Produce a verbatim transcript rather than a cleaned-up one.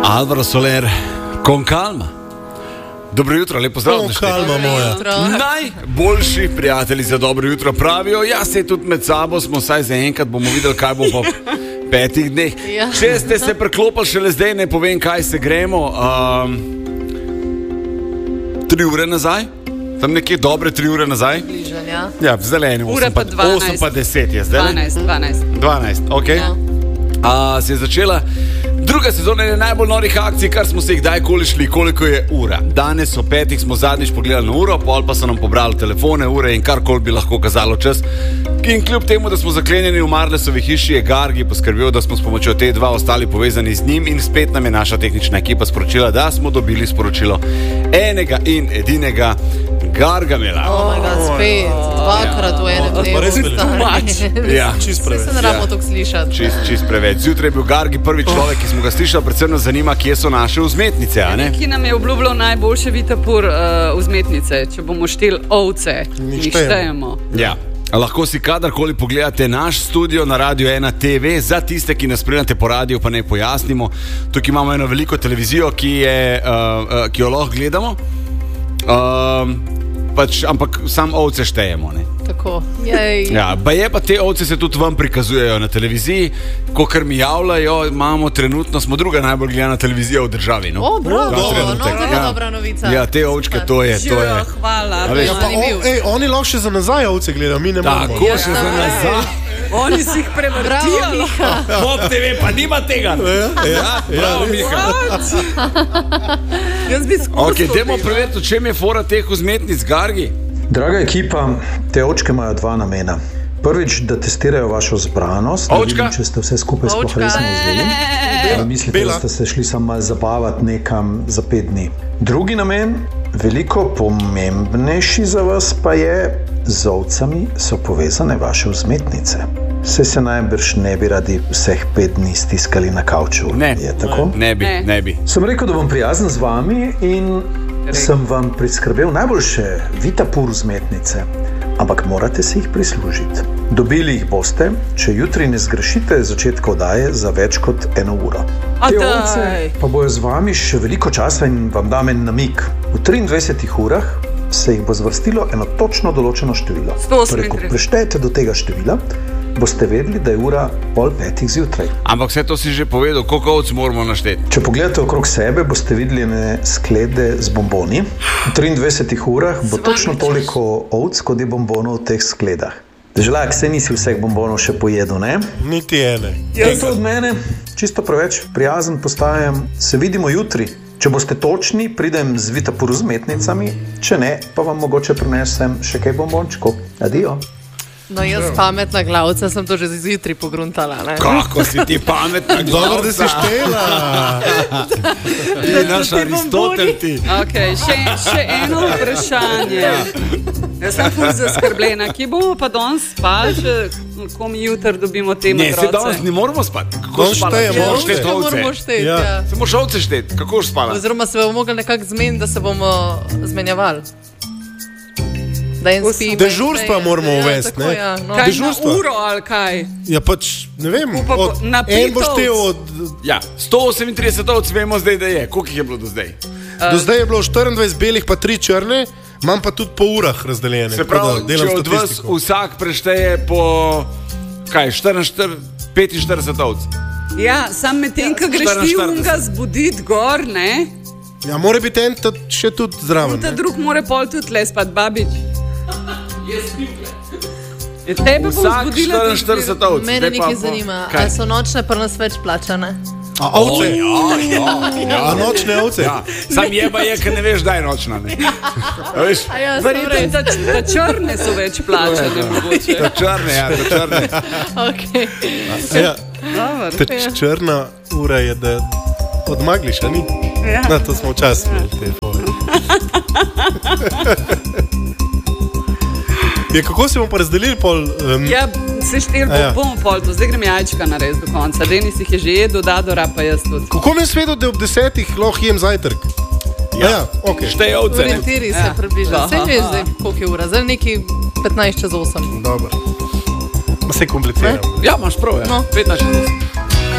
Alvaro Soler, con calma. Dobro jutro, lepo zdrav. Con calma moja. Najboljši prijatelji za dobro jutro pravijo, ja, se tudi med sabo smo, saj za enkrat bomo videli, kaj bo po petih dneh. Ja. Če ste se preklopili šele zdaj, ne povem, kaj se gremo. Um, tri ure nazaj, tam nekje dobre tri ure nazaj. Bližan, ja. Ja, v zelenem. Ura pa dvanajst. osem pa deset je zdaj. dvanajst, dvanajst. dvanajst, ok. Ja. A, se je začela druga sezona ene najbolj norih akcij, kar smo se jih kdajkoli šli, koliko je ura. Danes o petih smo zadnjič pogledali na uro, pol pa so nam pobrali telefone, ure in karkoli bi lahko kazalo čas. In kljub temu, da smo zaklenjeni v Marlesovi hiši, je Gargi poskrbel, da smo s pomočjo te dva ostali povezani z njim in spet nam je naša tehnična ekipa sporočila, da smo dobili sporočilo enega in edinega Gargamela. Oh my god, spet, dvakrat v enem dnevu. Pa res veliko. Ja. Čist Vse preveč. se ne rabimo toliko slišati. Čist, čist preveč. Zjutraj je bil Gargi prvi človek, ki smo ga slišali, predvsem nas zanima, kje so naše vzmetnice, a ne? Ki nam je obljubljal najboljše vitapur uh, vzmetnice, če bomo šteli ovce. Mi Jih štejemo. štejemo. Ja. Lahko si kadarkoli pogledate naš studio na Radio ena T V. Za tiste, ki nas spremljate po radiju, pa naj pojasnimo. Tukaj imamo eno veliko televizijo, ki, je, uh, uh, ki jo lahko gledamo. Uh, pač, ampak sam ovce štejemo, ne? Tako. Jej. Ja, pa je pa te ovce se tudi vam prikazujejo na televiziji. Kakor mi javljajo, imamo trenutno, smo druga najbolj gledana televizija v državi. No? O, bravo, Ta no, trenutek. zelo Ja. dobra novica. Ja, te ovčke, to je, to je. Živijo, hvala. A veš, Ja, pa, Zanimiv. o, ej, oni lahko še za nazaj ovce gledajo, mi ne moramo. Tako Ja, še za tako. nazaj. Oni si jih Bravo, prevrtijo. Miha. Bob T V pa nima tega. Ja, bravo, Miha. Jaz bi skušal. Ok, dajmo preveriti, v čem je fora teh vzmetnic, Gargi. Draga ekipa, te očke imajo dva namena. Prvič, da testirajo vašo zbranost, da Očka. vidim, če ste vse skupaj sploh Očka. resno vzeli. Ali mislite, Bela. da ste se šli samo malo zabavati nekam za pet dni. Drugi namen, veliko pomembnejši za vas pa je, z ovcami so povezane vaše vzmetnice. Vse se najbrž ne bi radi vseh pet dni stiskali na kavču. Ne. Je tako? Ne bi, Ne. ne bi. Sem rekel, da bom prijazen z vami in sem vam priskrbel najboljše vitapur vzmetnice, ampak morate si jih prislužiti. Dobili jih boste, če jutri ne zgrešite začetka oddaje za več kot eno uro. A Te daj. ovce pa bojo z vami še veliko časa in vam dam en namig. V triindvajsetih urah se jih bo zvrstilo eno točno določeno število. sto osemintrideset. Torej, ko preštejete do tega števila, boste vedeli, da je ura pol petih zjutraj. Ampak vse to si že povedal, koliko ovc moramo našteti. Če pogledate okrog sebe, boste videli ene sklede z bomboni. V triindvajsetih urah bo točno toliko ovc, kot je bombonov v teh skledah. Želak, se nisi vseh bombonov še pojedel, ne? Niti ene. To je to od mene, čisto preveč prijazen postajam. Se vidimo jutri. Če boste točni, pridem z vitapur vzmetnicami, če ne, pa vam mogoče prinesem še kaj bombončkov. Adijo. No, jaz pametna glavca sem to že zjutraj pogruntala. Ne? Kako si ti pametna, Dobro, da si štela. ti naš Aristotel ti. Okay, še, še eno vprašanje. Jaz sem ful zaskrbljena. Kje bomo pa danes spali, če ko mi jutri dobimo te Ne, se matroce? danes ne moramo spati. Kako Danes spala? štejemo, Moraš ovce. šteti To ovce. moramo šteti, Ja. ja. Se moraš ovce šteti, kako boš spala? Oziroma se bomo mogli nekako zmeniti, da se bomo zmenjevali. Da en spi, pa en Dežurstva šteje. moramo Ja, uvesti, tako, ne? ja, no. Kaj, Dežurstva. na uro ali kaj? Ja, pač, ne vem, Pa bo- od, na en boš pet te ovc. od... Ja, sto osemintrideset ovc vemo zdaj, da je. Koliko jih je bilo do zdaj? Do zdaj je bilo štiriindvajset belih, pa tri črne, imam pa tudi po urah razdeljene. Se tako pravi, da delam če od vas statistiko. vsak prešteje po kaj, štiriinštirideset, petinštirideset ovc. Ja, sam medtem, ko greš ti štiriinštirideset. unga zbuditi gor, ne? Ja, mora biti en ta še tudi zraven. Ta ne. drug mora pol tudi le spat, babič. Je tebe bo Vsak zbudila tudi štiriinštirideset ovc. Mene Zdaj pa nekaj bo- zanima, Kaj? ali so nočne pa nas več plačane? A ovce? Ja, A nočne ovce? ja. Sam jeba je, ker ne veš, da je nočna. Ne? A veš, A ja, sem Verjetno res. ta, ta črne so več plačane, mogoče. ta črne, ja, ta črne. Okay. Ja, Dobro. ta črna ura je, da odmagliš, a ni? Ja. Na, to smo včasih imeli te fore. Je, kako se bomo pa razdelili pol? Um, Ja, se štel A ja. bomo pol, to zdaj grem jajčka narediti do konca. Denis jih je že jedel, Dadora pa jaz tudi. Kako mi je sveto, da ob desetih lahko jem zajtrk? Ja, ja ok. Šteje ovce, ne? Orientiri se Ja. približno. Aha, Vse veš aha. zdaj, koliko je ura. Zdaj neki petnajst čez osem. Dobro. Ma se kompliciramo. Ja, imaš prav, ja. No. petnajst.